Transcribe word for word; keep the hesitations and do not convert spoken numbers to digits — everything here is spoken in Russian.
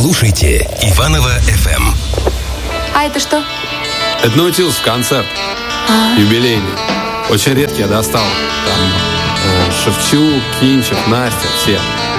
Слушайте Иваново эф эм. А это что? Это Наутилус концерт. А-а-а. Юбилейный. Очень редкий я достал. Там э, Шевчук, Кинчев, Настя, все.